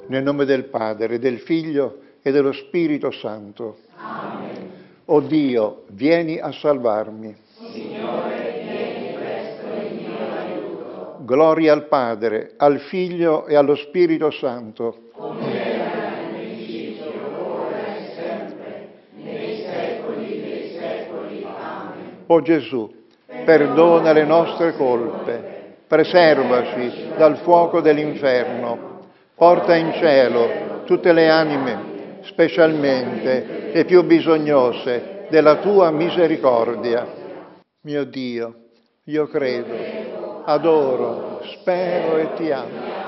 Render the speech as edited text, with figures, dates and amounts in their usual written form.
Nel nome del Padre, del Figlio e dello Spirito Santo. Amen. O Dio, vieni a salvarmi. Signore, vieni presto in mio aiuto. Gloria al Padre, al Figlio e allo Spirito Santo. Come era nel principio, ora e sempre, nei secoli dei secoli. Amen. O Gesù, perdona le nostre colpe, preservaci dal fuoco dell'inferno, porta in cielo tutte le anime, specialmente le più bisognose della tua misericordia. Mio Dio, io credo, adoro, spero e ti amo.